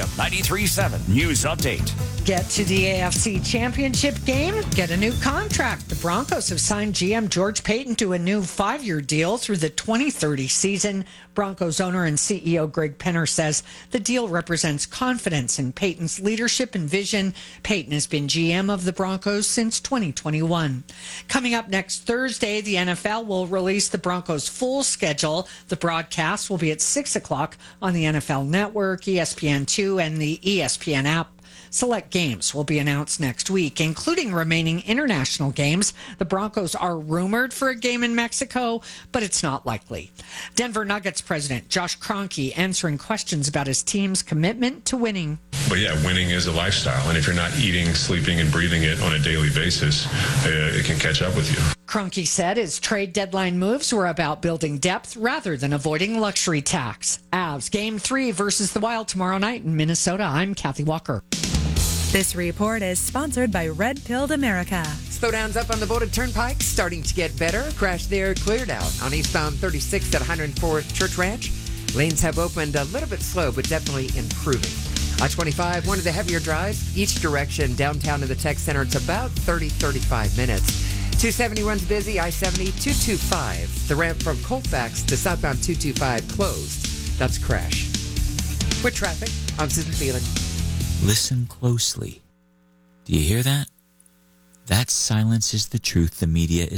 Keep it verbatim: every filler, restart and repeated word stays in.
ninety-three point seven News Update. Get to the A F C Championship game, get a new contract. The Broncos have signed G M George Paton to a new five-year deal through the twenty thirty season. Broncos owner and C E O Greg Penner says the deal represents confidence in Paton's leadership and vision. Paton has been G M of the Broncos since twenty twenty-one. Coming up next Thursday, the N F L will release the Broncos' full schedule. The broadcast will be at six o'clock on the N F L Network, E S P N two, and the E S P N app. Select games will be announced next week, including remaining international games. The Broncos are rumored for a game in Mexico, but it's not likely. Denver Nuggets president Josh Kroenke answering questions about his team's commitment to winning. But yeah, winning is a lifestyle, and if you're not eating, sleeping, and breathing it on a daily basis, uh, it can catch up with you. Kroenke said his trade deadline moves were about building depth rather than avoiding luxury tax. Avs Game three versus the Wild tomorrow night in Minnesota. I'm Kathy Walker. This report is sponsored by Red Pilled America. Slowdowns up on the Voted Turnpike, starting to get better. Crash there cleared out on eastbound thirty-sixth at one hundred fourth Church Ranch. Lanes have opened a little bit slow, but definitely improving. I twenty-five, one of the heavier drives, each direction downtown to the Tech Center. It's about thirty, thirty-five minutes. two seventy runs busy, I seventy, two twenty-five. The ramp from Colfax to southbound two twenty-five closed. That's Crash. With traffic, I'm Susan Phelan. Listen closely. Do you hear that? That silence is the truth the media is